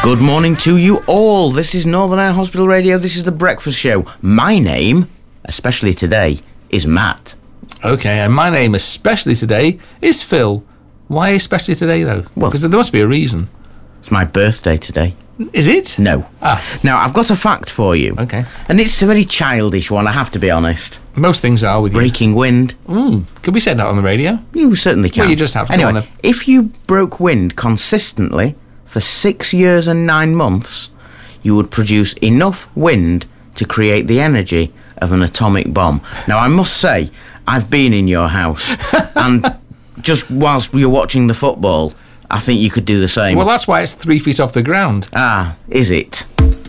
Good morning to you all. This is Northern Air Hospital Radio. This is The Breakfast Show. My name, especially today, is Matt. Okay, and my name, especially today, is Phil. Why especially today, though? Well, because there must be a reason. It's my birthday today. Is it? No. Now, I've got a fact for you. Okay. And it's a very childish one, I have to be honest. Most things are with you. Breaking wind. Could we say that on the radio? You certainly can. Well, you just have to. Anyway, if you broke wind consistently for 6 years and 9 months, you would produce enough wind to create the energy of an atomic bomb. Now, I must say, I've been in your house, and just whilst you're watching the football, I think you could do the same. Well, that's why it's 3 feet off the ground. Ah, is it?